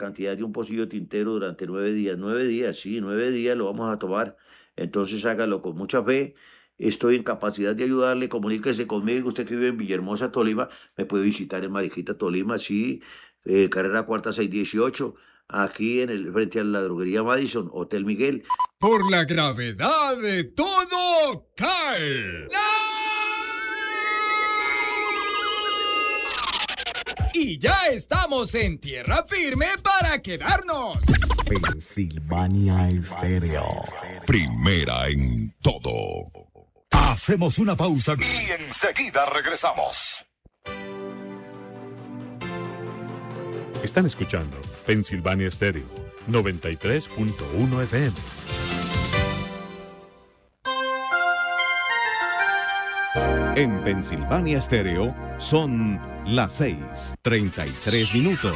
cantidad de un pocillo tintero durante 9 días. 9 días, sí, 9 días lo vamos a tomar. Entonces hágalo con mucha fe. Estoy en capacidad de ayudarle. Comuníquese conmigo. Usted que vive en Villahermosa, Tolima, me puede visitar en Mariquita, Tolima, sí. Carrera Cuarta 618, aquí frente a la droguería Madison, Hotel Miguel. Por la gravedad de todo cae. Y ya estamos en tierra firme para quedarnos. Pensilvania Estéreo. Primera en todo. Hacemos una pausa Y enseguida regresamos. Están escuchando Pensilvania Estéreo 93.1 FM. En Pensilvania Estéreo son las 6:33.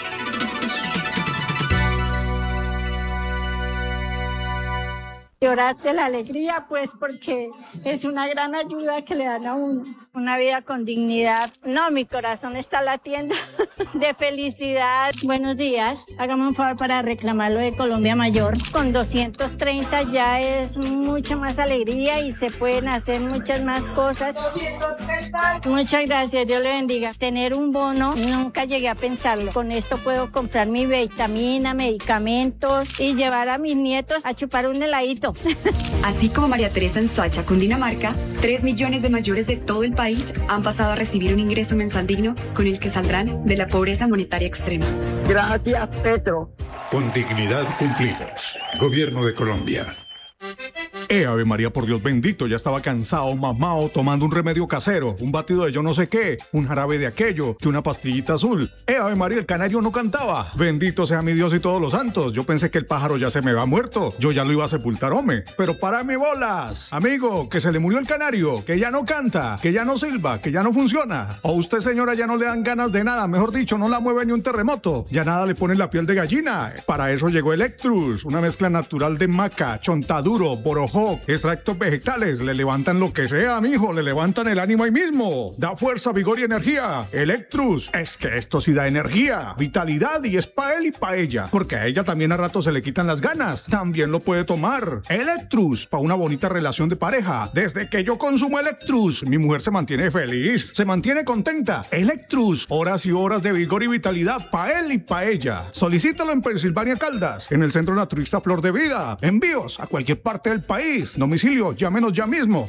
Llorar de la alegría, pues, porque es una gran ayuda que le dan a uno. Una vida con dignidad. No, mi corazón está latiendo de felicidad. Buenos días. Hágame un favor para reclamar lo de Colombia Mayor. Con 230 ya es mucho más alegría y se pueden hacer muchas más cosas. 230. Muchas gracias, Dios le bendiga. Tener un bono, nunca llegué a pensarlo. Con esto puedo comprar mi vitamina, medicamentos y llevar a mis nietos a chupar un heladito. Así como María Teresa en Soacha, Cundinamarca, 3 millones de mayores de todo el país han pasado a recibir un ingreso mensual digno con el que saldrán de la pobreza monetaria extrema. Gracias, Petro. Con dignidad cumplidos. Gobierno de Colombia. Ave María, por Dios bendito, ya estaba cansado, mamao, tomando un remedio casero, un batido de yo no sé qué, un jarabe de aquello, que una pastillita azul. Ave María, el canario no cantaba. Bendito sea mi Dios y todos los santos. Yo pensé que el pájaro ya se me va muerto. Yo ya lo iba a sepultar, hombre. Pero párame bolas. Amigo, que se le murió el canario, que ya no canta, que ya no silba, que ya no funciona. O usted, señora, ya no le dan ganas de nada. Mejor dicho, no la mueve ni un terremoto. Ya nada le pone la piel de gallina. Para eso llegó Electrus, una mezcla natural de maca, chontaduro, borojó, extractos vegetales. Le levantan lo que sea, mijo. Le levantan el ánimo ahí mismo. Da fuerza, vigor y energía. Electrus. Es que esto sí da energía, vitalidad, y es pa' él y pa' ella. Porque a ella también a rato se le quitan las ganas. También lo puede tomar. Electrus, pa' una bonita relación de pareja. Desde que yo consumo Electrus, mi mujer se mantiene feliz, se mantiene contenta. Electrus, horas y horas de vigor y vitalidad pa' él y pa' ella. Solicítalo en Pensilvania Caldas, en el Centro Naturista Flor de Vida. Envíos a cualquier parte del país. Domicilio, llámenos ya mismo,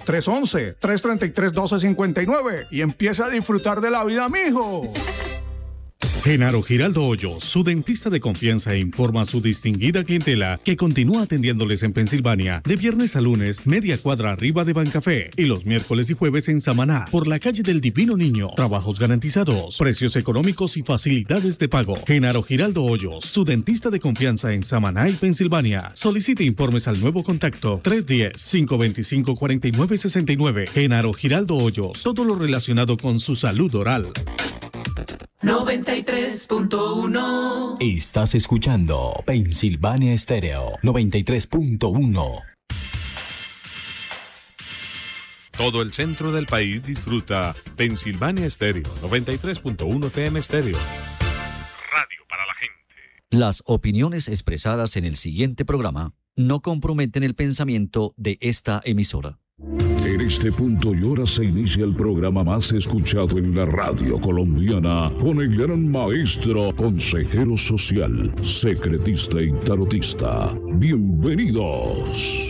311-333-1259 y empieza a disfrutar de la vida, mijo. Genaro Giraldo Hoyos, su dentista de confianza, informa a su distinguida clientela que continúa atendiéndoles en Pensilvania de viernes a lunes, media cuadra arriba de Bancafé, y los miércoles y jueves en Samaná, por la calle del Divino Niño. Trabajos garantizados, precios económicos y facilidades de pago. Genaro Giraldo Hoyos, su dentista de confianza en Samaná y Pensilvania. Solicite informes al nuevo contacto 310-525-4969. Genaro Giraldo Hoyos, todo lo relacionado con su salud oral. 93.1. Estás escuchando Pensilvania Estéreo 93.1. Todo el centro del país disfruta Pensilvania Estéreo 93.1 FM Estéreo. Radio para la gente. Las opiniones expresadas en el siguiente programa no comprometen el pensamiento de esta emisora. En este punto y hora se inicia el programa más escuchado en la radio colombiana, con el gran maestro, consejero social, secretista y tarotista. Bienvenidos.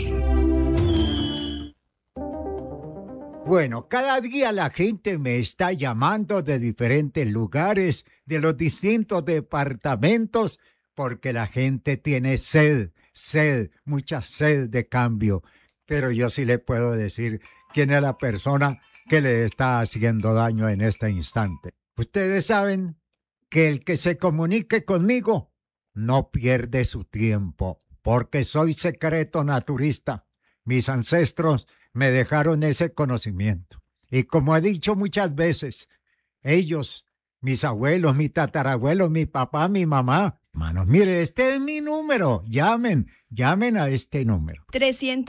Bueno, cada día la gente me está llamando de diferentes lugares, de los distintos departamentos, porque la gente tiene sed, mucha sed de cambio. Pero yo sí le puedo decir quién es la persona que le está haciendo daño en este instante. Ustedes saben que el que se comunique conmigo no pierde su tiempo, porque soy secreto naturista. Mis ancestros me dejaron ese conocimiento. Y como he dicho muchas veces, ellos, mis abuelos, mi tatarabuelo, mi papá, mi mamá, hermanos, mire, este es mi número. Llamen a este número.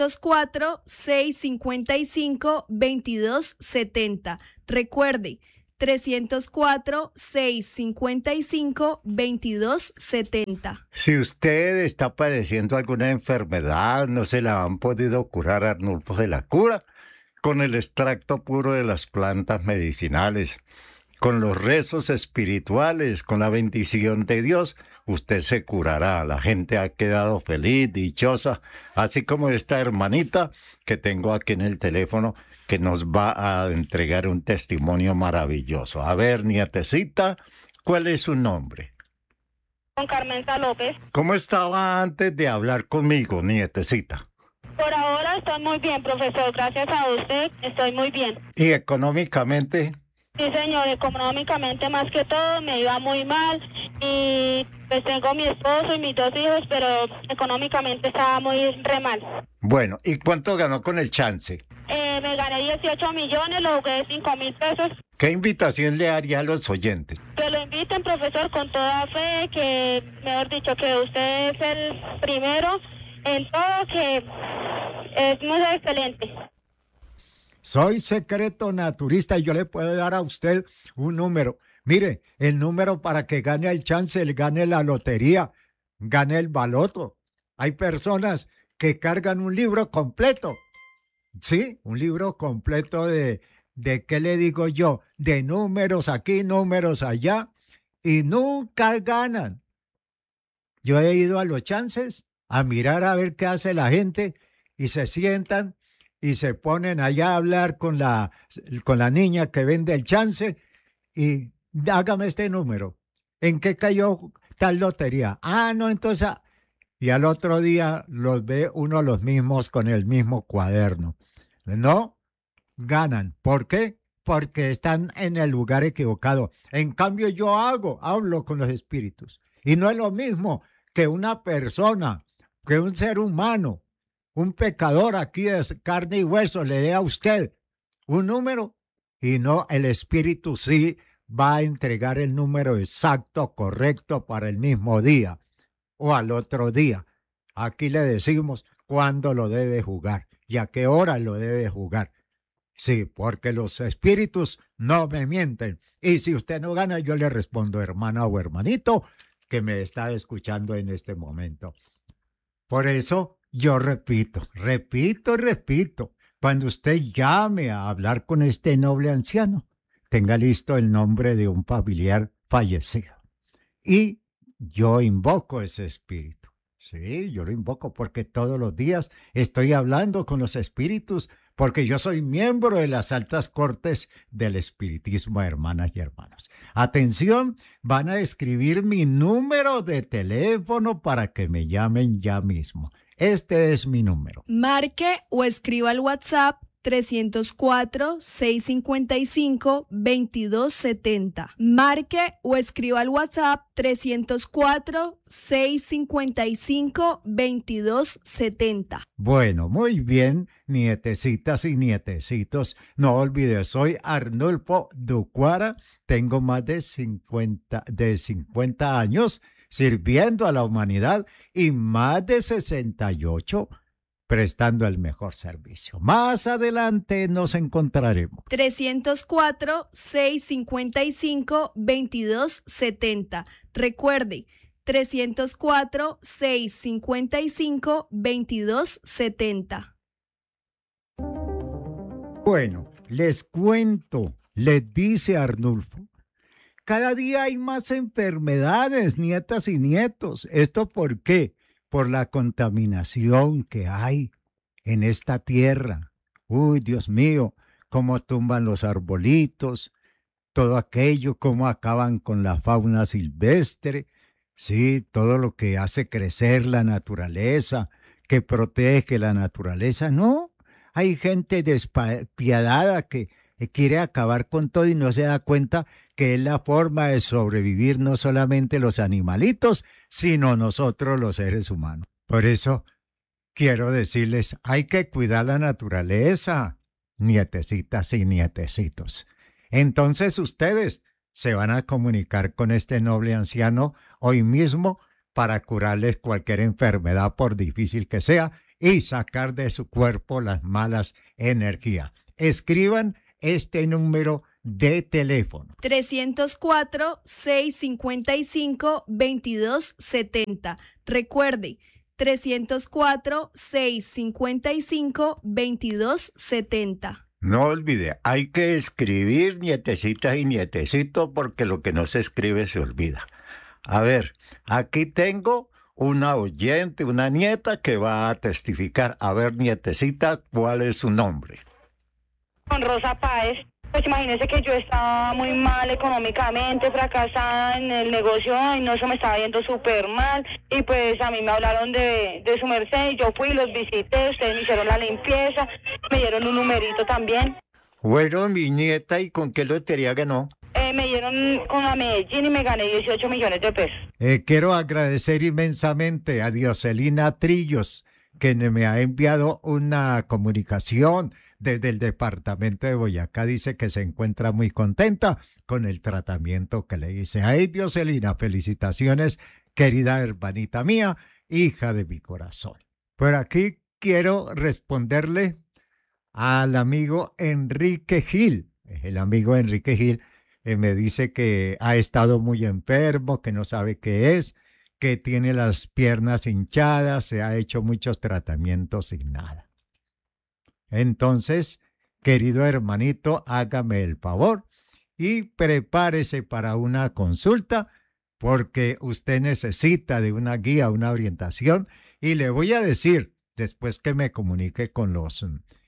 304-655-2270. Recuerde, 304-655-2270. Si usted está padeciendo alguna enfermedad, no se la han podido curar, Arnulfo se la cura con el extracto puro de las plantas medicinales, con los rezos espirituales, con la bendición de Dios, usted se curará. La gente ha quedado feliz, dichosa, así como esta hermanita que tengo aquí en el teléfono, que nos va a entregar un testimonio maravilloso. A ver, nietecita, ¿cuál es su nombre? Con Carmenza López. ¿Cómo estaba antes de hablar conmigo, nietecita? Por ahora estoy muy bien, profesor. Gracias a usted, estoy muy bien. ¿Y económicamente? Sí, señor, económicamente más que todo me iba muy mal y pues tengo mi esposo y mis 2 hijos, pero económicamente estaba muy re mal. Bueno, ¿y cuánto ganó con el chance? Me gané 18 millones, lo jugué de 5,000 pesos. ¿Qué invitación le haría a los oyentes? Que lo inviten, profesor, con toda fe, que, mejor dicho, que usted es el primero en todo, que es muy excelente. Soy secreto naturista y yo le puedo dar a usted un número. Mire, el número para que gane el chance, gane la lotería, gane el baloto. Hay personas que cargan un libro completo. Sí, un libro completo de ¿qué le digo yo? De números aquí, números allá, y nunca ganan. Yo he ido a los chances a mirar a ver qué hace la gente y se sientan y se ponen allá a hablar con la niña que vende el chance y hágame este número. ¿En qué cayó tal lotería? Ah, no, entonces... Y al otro día los ve uno los mismos con el mismo cuaderno. No ganan. ¿Por qué? Porque están en el lugar equivocado. En cambio yo hablo con los espíritus. Y no es lo mismo que una persona, que un ser humano, un pecador aquí de carne y hueso le dé a usted un número y no, el espíritu sí va a entregar el número exacto, correcto para el mismo día o al otro día. Aquí le decimos cuándo lo debe jugar y a qué hora lo debe jugar. Sí, porque los espíritus no me mienten. Y si usted no gana, yo le respondo, hermana o hermanito, que me está escuchando en este momento. Por eso yo repito. Cuando usted llame a hablar con este noble anciano, tenga listo el nombre de un familiar fallecido. Y yo invoco ese espíritu. Sí, yo lo invoco porque todos los días estoy hablando con los espíritus, porque yo soy miembro de las altas cortes del espiritismo, hermanas y hermanos. Atención, van a escribir mi número de teléfono para que me llamen ya mismo. Este es mi número. Marque o escriba al WhatsApp 304-655-2270. Marque o escriba al WhatsApp 304-655-2270. Bueno, muy bien, nietecitas y nietecitos. No olvides, soy Arnulfo Ducuara. Tengo más de 50 años sirviendo a la humanidad y más de 68 prestando el mejor servicio. Más adelante nos encontraremos. 304-655-2270. Recuerde, 304-655-2270. Bueno, les cuento, les dice Arnulfo, cada día hay más enfermedades, nietas y nietos. ¿Esto por qué? Por la contaminación que hay en esta tierra. Uy, Dios mío, cómo tumban los arbolitos, todo aquello, cómo acaban con la fauna silvestre, sí, todo lo que hace crecer la naturaleza, que protege la naturaleza. No, hay gente despiadada que quiere acabar con todo y no se da cuenta que es la forma de sobrevivir no solamente los animalitos, sino nosotros los seres humanos. Por eso quiero decirles, hay que cuidar la naturaleza, nietecitas y nietecitos. Entonces ustedes se van a comunicar con este noble anciano hoy mismo para curarles cualquier enfermedad, por difícil que sea, y sacar de su cuerpo las malas energías. Escriban este número de teléfono. 304-655-2270. Recuerde, 304-655-2270. No olvide, hay que escribir, nietecitas y nietecitos, porque lo que no se escribe se olvida. A ver, aquí tengo una oyente, una nieta que va a testificar. A ver, nietecita, ¿cuál es su nombre? Con Rosa Páez. Pues imagínese que yo estaba muy mal económicamente, fracasada en el negocio y no, eso me estaba yendo súper mal. Y pues a mí me hablaron de su merced y yo fui, los visité, ustedes me hicieron la limpieza, me dieron un numerito también. Bueno, mi nieta, ¿y con qué lotería ganó? Me dieron con la Medellín y me gané 18 millones de pesos. Quiero agradecer inmensamente a Dioselina Trillos, que me ha enviado una comunicación desde el departamento de Boyacá. Dice que se encuentra muy contenta con el tratamiento que le hice. Ay, Dioselina, felicitaciones, querida hermanita mía, hija de mi corazón. Por aquí quiero responderle al amigo Enrique Gil. El amigo Enrique Gil me dice que ha estado muy enfermo, que no sabe qué es, que tiene las piernas hinchadas, se ha hecho muchos tratamientos y nada. Entonces, querido hermanito, hágame el favor y prepárese para una consulta, porque usted necesita de una guía, una orientación, y le voy a decir, después que me comunique con los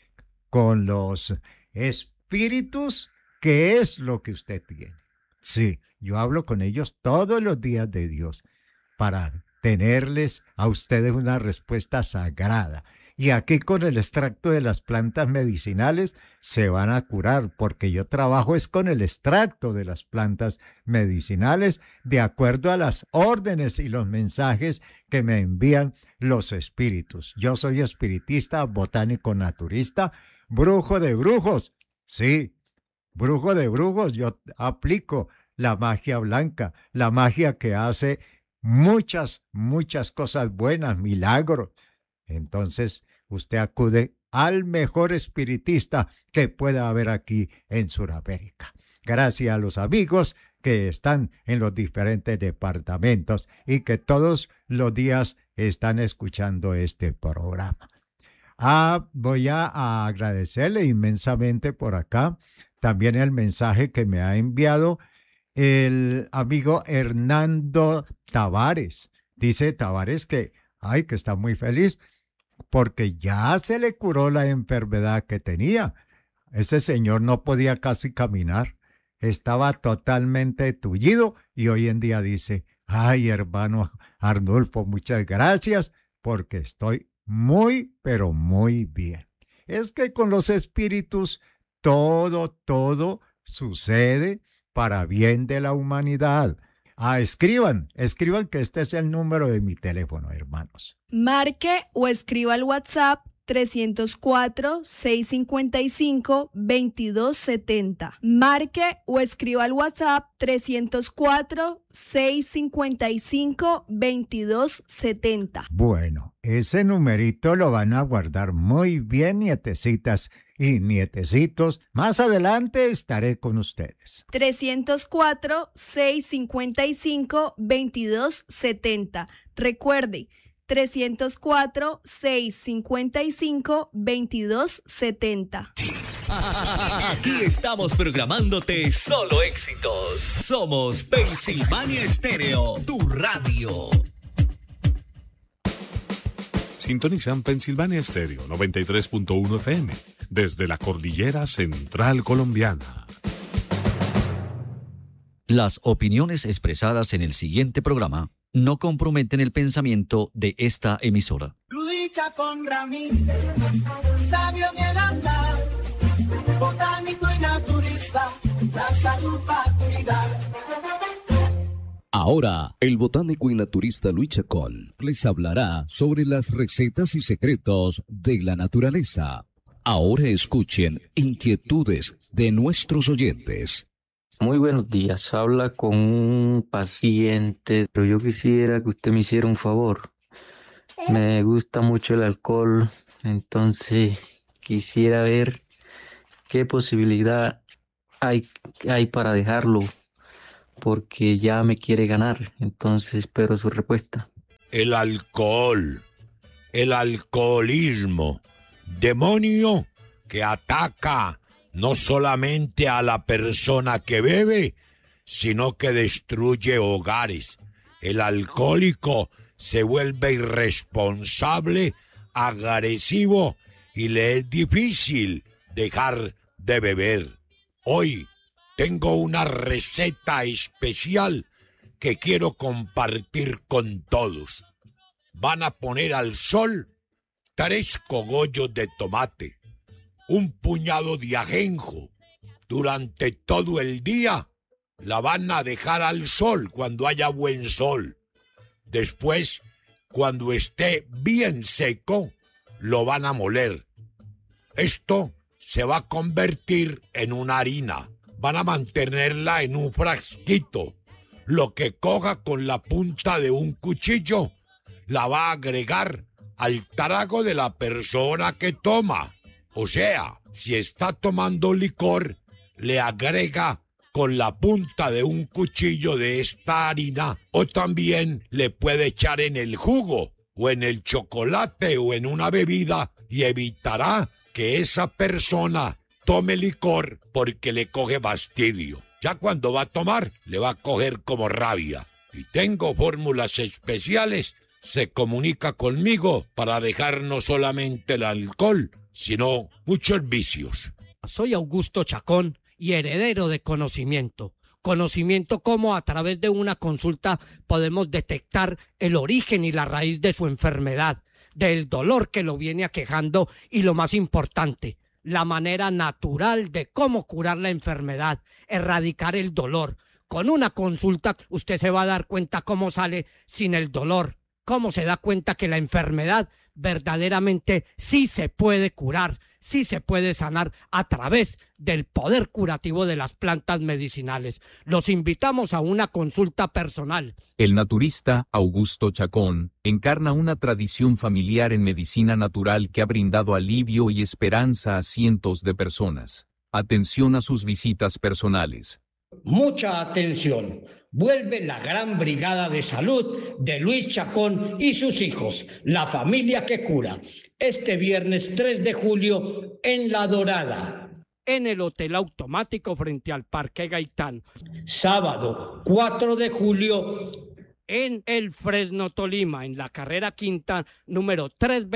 espíritus, qué es lo que usted tiene. Sí, yo hablo con ellos todos los días de Dios para tenerles a ustedes una respuesta sagrada. Y aquí con el extracto de las plantas medicinales se van a curar, porque yo trabajo es con el extracto de las plantas medicinales de acuerdo a las órdenes y los mensajes que me envían los espíritus. Yo soy espiritista, botánico naturista, brujo de brujos. Sí, brujo de brujos. Yo aplico la magia blanca, la magia que hace muchas cosas buenas, milagros. Entonces, usted acude al mejor espiritista que pueda haber aquí en Sudamérica. Gracias a los amigos que están en los diferentes departamentos y que todos los días están escuchando este programa. Voy a agradecerle inmensamente por acá también el mensaje que me ha enviado el amigo Hernando Tavares. Dice Tavares que está muy feliz porque ya se le curó la enfermedad que tenía. Ese señor no podía casi caminar, estaba totalmente tullido y hoy en día dice, ay, hermano Arnulfo, muchas gracias porque estoy muy, pero muy bien. Es que con los espíritus todo sucede para bien de la humanidad. Escriban que este es el número de mi teléfono, hermanos. Marque o escriba al WhatsApp 304-655-2270. Marque o escriba al WhatsApp 304-655-2270. Bueno, ese numerito lo van a guardar muy bien, nietecitas y nietecitos. Más adelante estaré con ustedes. 304-655-2270. Recuerde, 304-655-2270. Aquí estamos programándote solo éxitos. Somos Pensilvania Estéreo, tu radio. Sintonizan Pensilvania Estéreo 93.1 FM desde la cordillera central colombiana. Las opiniones expresadas en el siguiente programa no comprometen el pensamiento de esta emisora. Lucha con Ramírez, sabio bien andar, botánico y naturista, la salud para cuidar. Ahora, el botánico y naturista Luis Chacón les hablará sobre las recetas y secretos de la naturaleza. Ahora escuchen inquietudes de nuestros oyentes. Muy buenos días, habla con un paciente, pero yo quisiera que usted me hiciera un favor. Me gusta mucho el alcohol, entonces quisiera ver qué posibilidad hay para dejarlo? Porque ya me quiere ganar, entonces espero su respuesta. El alcohol, el alcoholismo, demonio que ataca no solamente a la persona que bebe, sino que destruye hogares. El alcohólico se vuelve irresponsable, agresivo y le es difícil dejar de beber. Hoy tengo una receta especial que quiero compartir con todos. Van a poner al sol 3 cogollos de tomate, un puñado de ajenjo. Durante todo el día la van a dejar al sol cuando haya buen sol. Después, cuando esté bien seco, lo van a moler. Esto se va a convertir en una harina. Van a mantenerla en un frasquito. Lo que coja con la punta de un cuchillo, la va a agregar al trago de la persona que toma. O sea, si está tomando licor, le agrega con la punta de un cuchillo de esta harina, o también le puede echar en el jugo, o en el chocolate, o en una bebida, y evitará que esa persona tome licor porque le coge fastidio. Ya cuando va a tomar, le va a coger como rabia. Y tengo fórmulas especiales, se comunica conmigo para dejar no solamente el alcohol, sino muchos vicios. Soy Augusto Chacón y heredero de conocimiento. Conocimiento como a través de una consulta podemos detectar el origen y la raíz de su enfermedad, del dolor que lo viene aquejando y lo más importante, la manera natural de cómo curar la enfermedad, erradicar el dolor. Con una consulta usted se va a dar cuenta cómo sale sin el dolor, cómo se da cuenta que la enfermedad verdaderamente sí se puede curar, sí se puede sanar a través del poder curativo de las plantas medicinales. Los invitamos a una consulta personal. El naturista Augusto Chacón encarna una tradición familiar en medicina natural que ha brindado alivio y esperanza a cientos de personas. Atención a sus visitas personales. Mucha atención. Vuelve la gran brigada de salud de Luis Chacón y sus hijos, la familia que cura, este viernes 3 de julio en La Dorada, en el Hotel Automático frente al Parque Gaitán. Sábado 4 de julio en el Fresno, Tolima, en la carrera quinta, número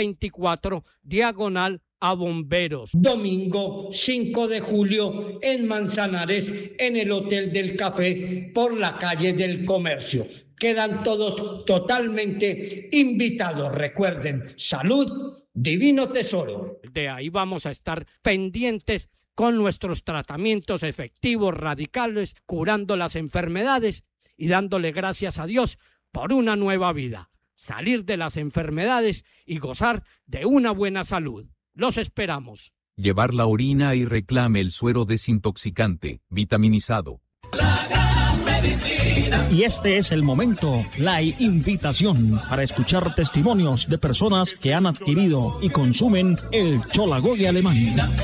324, diagonal a Bomberos. Domingo 5 de julio en Manzanares, en el Hotel del Café, por la calle del Comercio. Quedan todos totalmente invitados. Recuerden, salud, divino tesoro. De ahí vamos a estar pendientes con nuestros tratamientos efectivos, radicales, curando las enfermedades y dándole gracias a Dios por una nueva vida. Salir de las enfermedades y gozar de una buena salud. Los esperamos. Llevar la orina y reclame el suero desintoxicante, vitaminizado. La gran medicina. Y este es el momento, la invitación para escuchar testimonios de personas que han adquirido y consumen el Cholagogue alemán. Quiero dar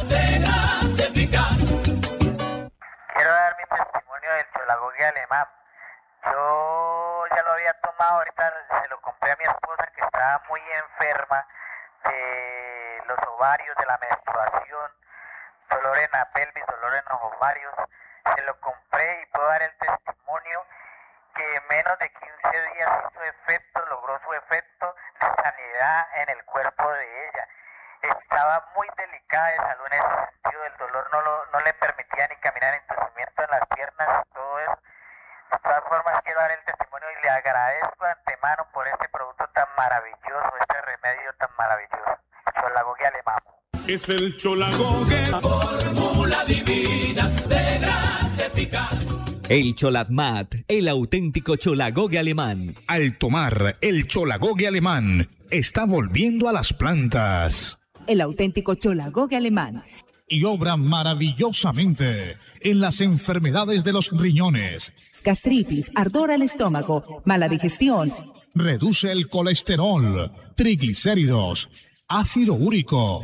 mi testimonio del Cholagogue alemán. Yo ya lo había tomado, ahorita se lo compré a mi esposa que estaba muy enferma de los ovarios, de la menstruación, dolor en la pelvis, dolor en los ovarios. Se lo compré y puedo dar el testimonio que en menos de 15 días hizo efecto, logró su efecto de sanidad en el cuerpo de ella. Estaba muy delicada de salud en ese sentido, el dolor no le permitía ni caminar, entumecimiento en las piernas y todo eso. De todas formas quiero dar el testimonio y le agradezco de antemano por este producto tan maravilloso, este remedio tan maravilloso. Cholagogue alemán. Es el Cholagogue, fórmula divina de grasa eficaz. El Cholatmat, el auténtico Cholagogue alemán. Al tomar el Cholagogue alemán, está volviendo a las plantas. El auténtico Cholagogue alemán. Y obra maravillosamente en las enfermedades de los riñones. Gastritis, ardor al estómago, mala digestión. Reduce el colesterol, triglicéridos, ácido úrico,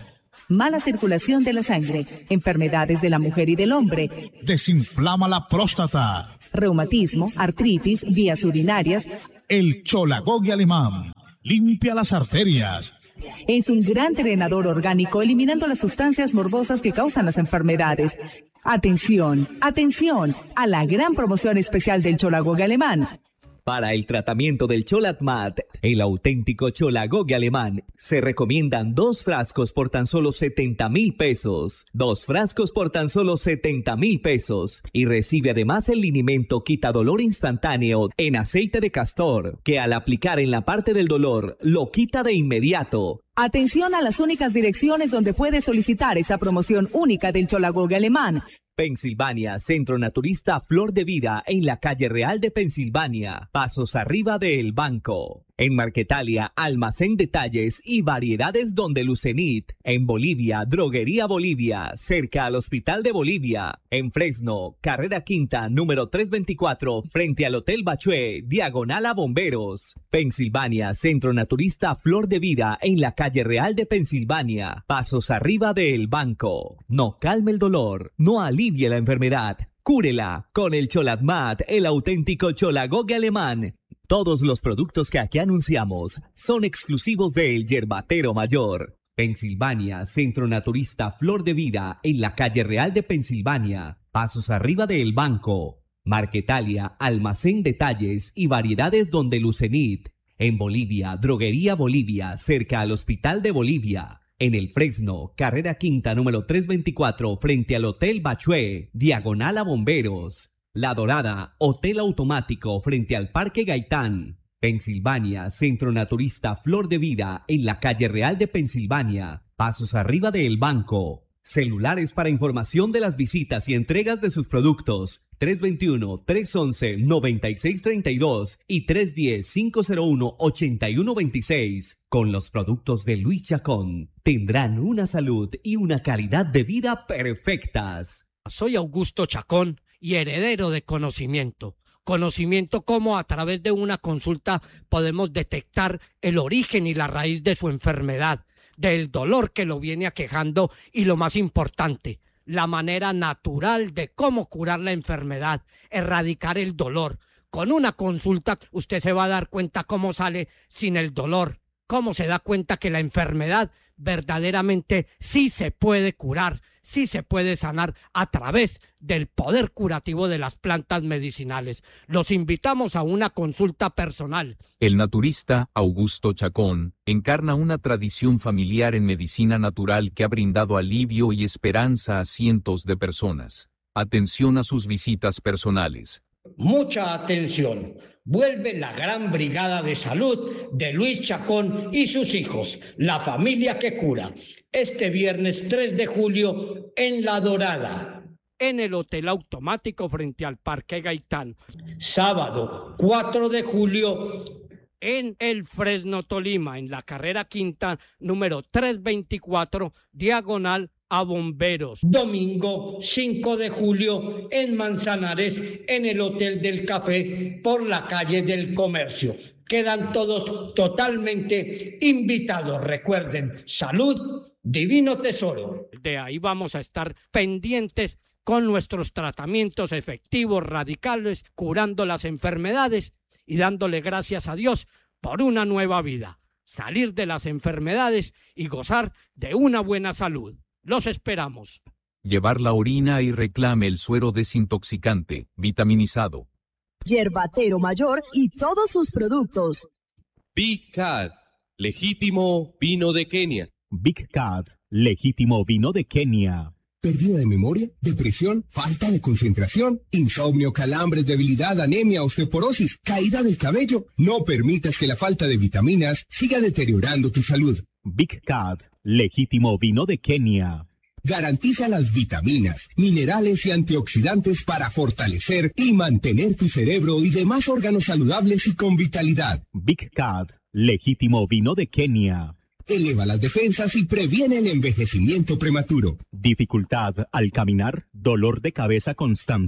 mala circulación de la sangre, enfermedades de la mujer y del hombre, Desinflama la próstata. reumatismo, artritis, vías urinarias. El Cholagogue alemán limpia las arterias. Es un gran drenador orgánico, eliminando las sustancias morbosas que causan las enfermedades. Atención, atención a la gran promoción especial del Cholagogue alemán. Para el tratamiento del Cholatmat, el auténtico Cholagogue alemán, se recomiendan 2 frascos por tan solo 70,000 pesos. 2 frascos por tan solo 70,000 pesos. Y recibe además el linimento quitadolor instantáneo en aceite de castor, que al aplicar en la parte del dolor, lo quita de inmediato. Atención a las únicas direcciones donde puede solicitar esa promoción única del Cholagogue alemán. Pensilvania, Centro Naturista Flor de Vida, en la calle Real de Pensilvania, pasos arriba de El Banco. En Marquetalia, Almacén Detalles y Variedades Donde Lucenit. En Bolivia, Droguería Bolivia, cerca al Hospital de Bolivia. En Fresno, Carrera Quinta, número 324, frente al Hotel Bachué, diagonal a Bomberos. Pensilvania, Centro Naturista Flor de Vida, en la calle Real de Pensilvania, pasos arriba de El Banco. No calme el dolor, no alivie la enfermedad, cúrela con el Cholatmat, el auténtico Cholagogue alemán. Todos los productos que aquí anunciamos son exclusivos del Yerbatero Mayor. Pensilvania, Centro Naturista Flor de Vida, en la calle Real de Pensilvania, pasos arriba de El Banco. Marquetalia, Almacén Detalles y Variedades Donde Lucenit. En Bolivia, Droguería Bolivia, cerca al Hospital de Bolivia. En el Fresno, Carrera Quinta, número 324, frente al Hotel Bachué, diagonal a Bomberos. La Dorada, Hotel Automático, frente al Parque Gaitán. Pensilvania, Centro Naturista Flor de Vida, en la calle Real de Pensilvania, pasos arriba de El Banco. Celulares para información de las visitas y entregas de sus productos: 321-311-9632 y 310-501-8126. Con los productos de Luis Chacón, tendrán una salud y una calidad de vida perfectas. Soy Augusto Chacón y heredero de conocimiento. Conocimiento cómo a través de una consulta podemos detectar el origen y la raíz de su enfermedad, del dolor que lo viene aquejando y, lo más importante, la manera natural de cómo curar la enfermedad, erradicar el dolor. Con una consulta usted se va a dar cuenta cómo sale sin el dolor, cómo se da cuenta que la enfermedad verdaderamente sí se puede curar, sí se puede sanar a través del poder curativo de las plantas medicinales. Los invitamos a una consulta personal. El naturista Augusto Chacón encarna una tradición familiar en medicina natural que ha brindado alivio y esperanza a cientos de personas. Atención a sus visitas personales. Mucha atención. Vuelve la gran brigada de salud de Luis Chacón y sus hijos, la familia que cura, este viernes 3 de julio en La Dorada, en el Hotel Automático frente al Parque Gaitán. Sábado 4 de julio en el Fresno, Tolima, en la Carrera Quinta, número 324, diagonal a Bomberos. Domingo 5 de julio en Manzanares, en el Hotel del Café, por la calle del Comercio. Quedan todos totalmente invitados. Recuerden, salud, divino tesoro. De ahí vamos a estar pendientes con nuestros tratamientos efectivos, radicales, curando las enfermedades y dándole gracias a Dios por una nueva vida. Salir de las enfermedades y gozar de una buena salud. Los esperamos. Llevar la orina y reclame el suero desintoxicante, vitaminizado. Yerbatero Mayor y todos sus productos. Big Cat, legítimo vino de Kenia. Big Cat, legítimo vino de Kenia. ¿Pérdida de memoria? ¿Depresión? ¿Falta de concentración? ¿Insomnio, calambres, debilidad, anemia, osteoporosis, caída del cabello? No permitas que la falta de vitaminas siga deteriorando tu salud. Big Cat, legítimo vino de Kenia. Garantiza las vitaminas, minerales y antioxidantes para fortalecer y mantener tu cerebro y demás órganos saludables y con vitalidad. Big Cat, legítimo vino de Kenia. Eleva las defensas y previene el envejecimiento prematuro. ¿Dificultad al caminar? ¿Dolor de cabeza constante?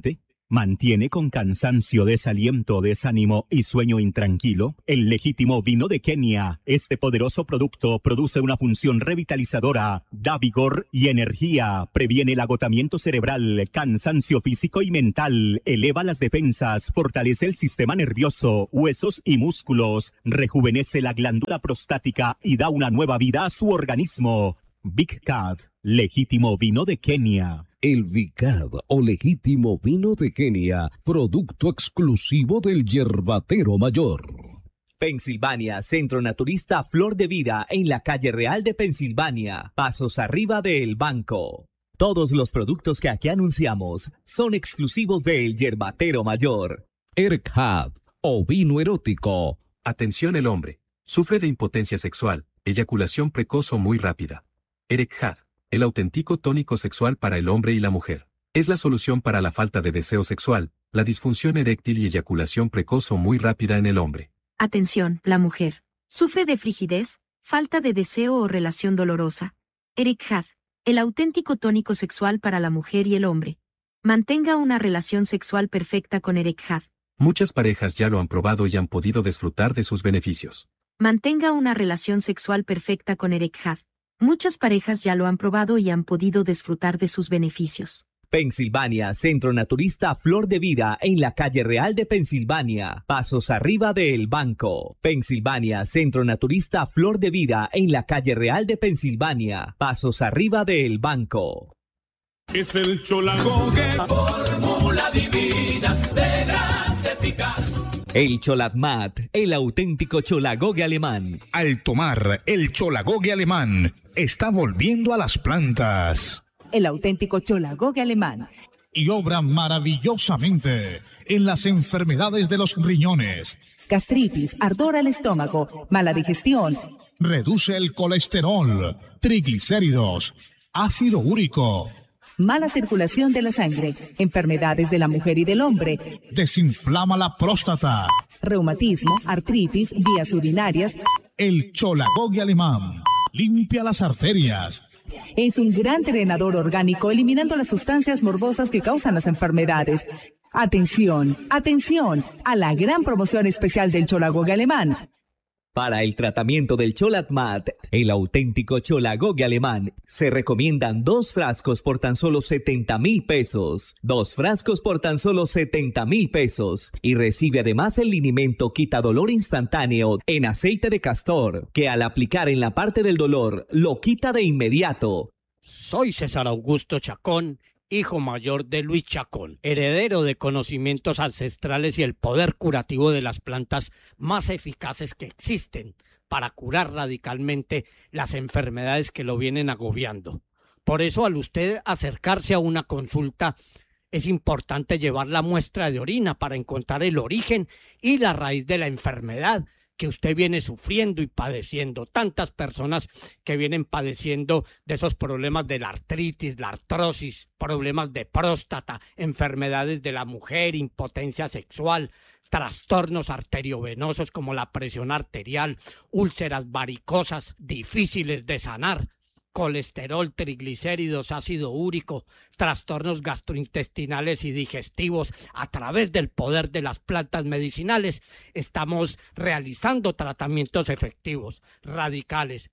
¿Mantiene con cansancio, desaliento, desánimo y sueño intranquilo? El legítimo vino de Kenia. Este poderoso producto produce una función revitalizadora, da vigor y energía, previene el agotamiento cerebral, cansancio físico y mental, eleva las defensas, fortalece el sistema nervioso, huesos y músculos, rejuvenece la glándula prostática y da una nueva vida a su organismo. Big Cat, legítimo vino de Kenia. El Vicad o legítimo vino de Kenia, producto exclusivo del Yerbatero Mayor. Pensilvania, Centro Naturista Flor de Vida en la calle Real de Pensilvania, pasos arriba del banco. Todos los productos que aquí anunciamos son exclusivos del Yerbatero Mayor. Erkhad o vino erótico. Atención el hombre. Sufre de impotencia sexual, eyaculación precoz o muy rápida. Erkhad, el auténtico tónico sexual para el hombre y la mujer. Es la solución para la falta de deseo sexual, la disfunción eréctil y eyaculación precoz o muy rápida en el hombre. Atención, la mujer. ¿Sufre de frigidez, falta de deseo o relación dolorosa? Erkhad, el auténtico tónico sexual para la mujer y el hombre. Mantenga una relación sexual perfecta con Erkhad. Muchas parejas ya lo han probado y han podido disfrutar de sus beneficios. Mantenga una relación sexual perfecta con Erkhad. Muchas parejas ya lo han probado y han podido disfrutar de sus beneficios. Pensilvania, Centro Naturista Flor de Vida en la calle Real de Pensilvania, pasos arriba del banco. Pensilvania, Centro Naturista Flor de Vida en la calle Real de Pensilvania, pasos arriba del banco. Es el Cholagogue, la fórmula divina de grasa eficaz. El Cholatmat, el auténtico cholagogue alemán. Al tomar el cholagogue alemán, está volviendo a las plantas. El auténtico cholagogue alemán. Y obra maravillosamente en las enfermedades de los riñones. Gastritis, ardor al estómago, mala digestión. Reduce el colesterol, triglicéridos, ácido úrico. Mala circulación de la sangre, enfermedades de la mujer y del hombre. Desinflama la próstata. Reumatismo, artritis, vías urinarias. El cholagogue alemán limpia las arterias. Es un gran drenador orgánico eliminando las sustancias morbosas que causan las enfermedades. Atención, atención a la gran promoción especial del cholagogue alemán. Para el tratamiento del Cholatmat, el auténtico cholagogue alemán, se recomiendan 2 frascos por tan solo 70,000 pesos. 2 frascos por tan solo 70,000 pesos. Y recibe además el linimento quitadolor instantáneo en aceite de castor, que al aplicar en la parte del dolor, lo quita de inmediato. Soy César Augusto Chacón, hijo mayor de Luis Chacón, heredero de conocimientos ancestrales y el poder curativo de las plantas más eficaces que existen para curar radicalmente las enfermedades que lo vienen agobiando. Por eso, al usted acercarse a una consulta, es importante llevar la muestra de orina para encontrar el origen y la raíz de la enfermedad que usted viene sufriendo y padeciendo. Tantas personas que vienen padeciendo de esos problemas de la artritis, la artrosis, problemas de próstata, enfermedades de la mujer, impotencia sexual, trastornos arteriovenosos como la presión arterial, úlceras varicosas difíciles de sanar, colesterol, triglicéridos, ácido úrico, trastornos gastrointestinales y digestivos. A través del poder de las plantas medicinales estamos realizando tratamientos efectivos, radicales.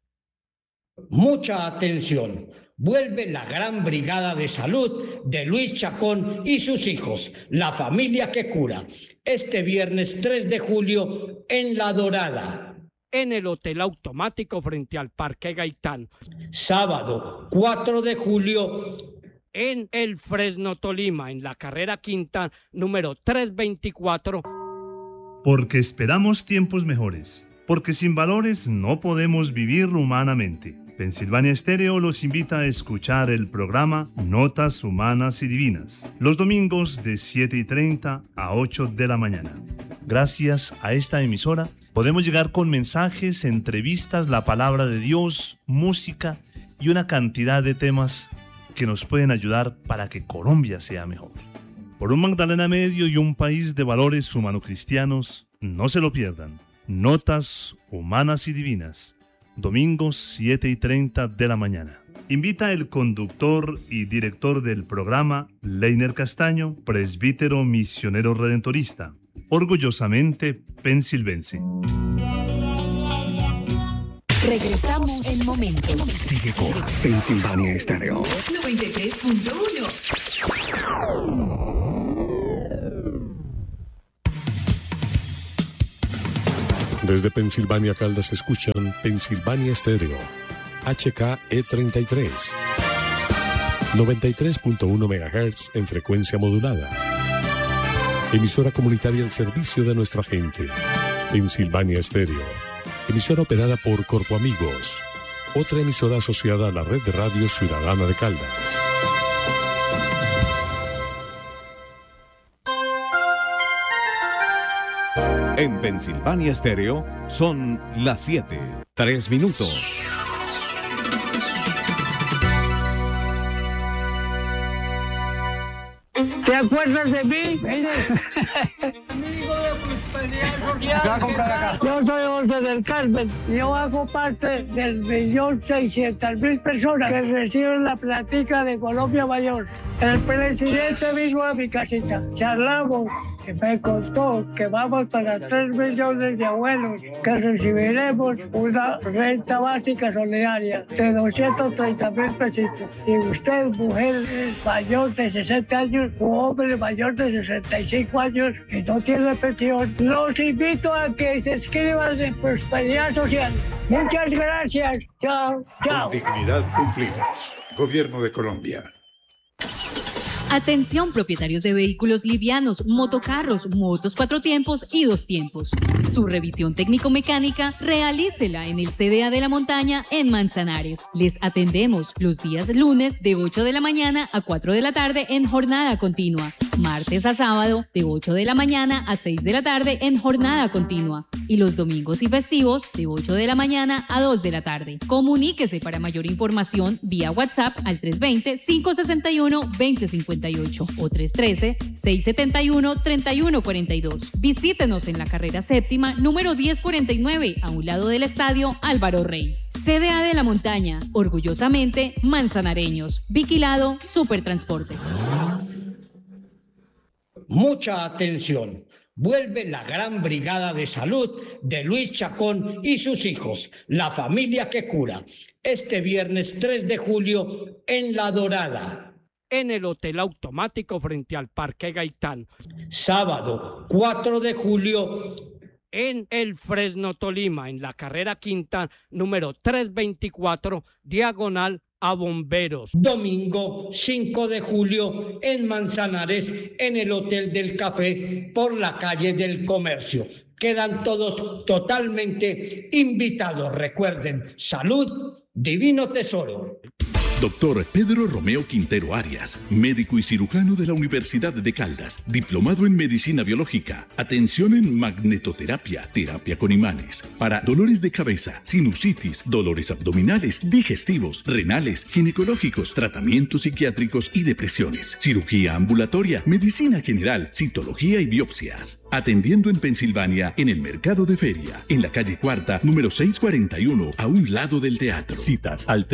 Mucha atención. Vuelve la gran brigada de salud de Luis Chacón y sus hijos, la familia que cura, este viernes 3 de julio en La Dorada, en el Hotel Automático frente al Parque Gaitán. Sábado 4 de julio en el Fresno, Tolima, en la carrera quinta, número 324. Porque esperamos tiempos mejores, porque sin valores no podemos vivir humanamente. Pensilvania Estéreo los invita a escuchar el programa Notas Humanas y Divinas, los domingos de 7:30 a 8 de la mañana. Gracias a esta emisora podemos llegar con mensajes, entrevistas, la palabra de Dios, música y una cantidad de temas que nos pueden ayudar para que Colombia sea mejor. Por un Magdalena Medio y un país de valores humano-cristianos, no se lo pierdan. Notas Humanas y Divinas, domingos 7:30 de la mañana. invita el conductor y director del programa, Leiner Castaño, presbítero misionero redentorista, orgullosamente pensilvense. Regresamos en momentos. Sigue con Pensilvania Estéreo 93.1. Desde Pensilvania, Caldas, escuchan Pensilvania Estéreo, HKE33, 93.1 MHz en frecuencia modulada. Emisora comunitaria al servicio de nuestra gente. Pensilvania Estéreo, emisora operada por Corpo Amigos, otra emisora asociada a la red de radio ciudadana de Caldas. En Pensilvania Estéreo son las 7:03. ¿Te acuerdas de mí? Amigo de Prosperidad Social. Yo soy José del Carmen. Yo hago parte del 1.600.000 personas que reciben la platica de Colombia Mayor. El presidente vino a mi casita. Charlamos y me contó que vamos para 3 millones de abuelos, que recibiremos una renta básica solidaria de 230.000 pesitos. Si usted, mujer mayor de 60 años o hombre mayor de 65 años y no tiene pensión, los invito a que se inscriban en Prosperidad Social. Muchas gracias. Chao, chao. Con dignidad cumplimos. Gobierno de Colombia. Atención propietarios de vehículos livianos, motocarros, motos 4 tiempos y 2 tiempos. Su revisión técnico-mecánica realícela en el CDA de la Montaña en Manzanares. Les atendemos los días lunes de 8 de la mañana a 4 de la tarde en jornada continua. Martes a sábado de 8 de la mañana a 6 de la tarde en jornada continua. Y los domingos y festivos de 8 de la mañana a 2 de la tarde. Comuníquese para mayor información vía WhatsApp al 320-561-2058 o 313-671-3142. Visítenos en la carrera séptima número 1049 a un lado del estadio Álvaro Rey. CDA de la Montaña, orgullosamente manzanareños. Vigilado Supertransporte. Mucha atención. Vuelve la gran brigada de salud de Luis Chacón y sus hijos, la familia que cura, este viernes 3 de julio en La Dorada. En el Hotel Automático frente al Parque Gaitán. Sábado 4 de julio en el Fresno, Tolima, en la carrera quinta, número 324, diagonal a Bomberos. Domingo 5 de julio en Manzanares, en el Hotel del Café, por la calle del Comercio. Quedan todos totalmente invitados. Recuerden, salud, divino tesoro. Doctor Pedro Romeo Quintero Arias, médico y cirujano de la Universidad de Caldas, diplomado en Medicina Biológica, atención en magnetoterapia, terapia con imanes, para dolores de cabeza, sinusitis, dolores abdominales, digestivos, renales, ginecológicos, tratamientos psiquiátricos y depresiones, cirugía ambulatoria, medicina general, citología y biopsias. Atendiendo en Pensilvania, en el Mercado de Feria, en la calle Cuarta, número 641, a un lado del teatro. Citas al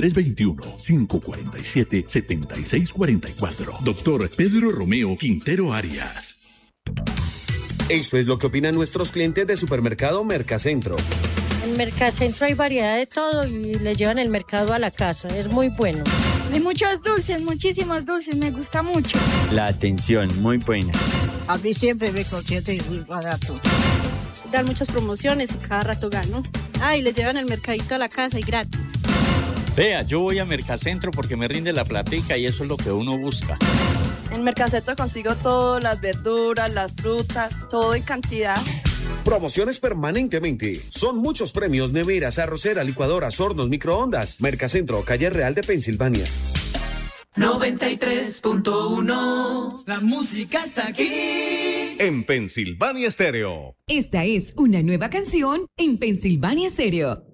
321-547-7644. Doctor Pedro Romeo Quintero Arias. Esto es lo que opinan nuestros clientes de Supermercado Mercacentro. En Mercacentro hay variedad de todo y le llevan el mercado a la casa. Es muy bueno. Hay muchos dulces, muchísimos dulces. Me gusta mucho. La atención, muy buena. A mí siempre me consiente y muy barato. Dan muchas promociones y cada rato gano. Y le llevan el mercadito a la casa y gratis. Vea, yo voy a Mercacentro porque me rinde la platica y eso es lo que uno busca. En Mercacentro consigo todo, las verduras, las frutas, todo en cantidad. Promociones permanentemente. Son muchos premios: neveras, arrocera, licuadoras, hornos, microondas. Mercacentro, calle Real de Pensilvania. 93.1. La música está aquí. En Pensilvania Estéreo. Esta es una nueva canción en Pensilvania Estéreo.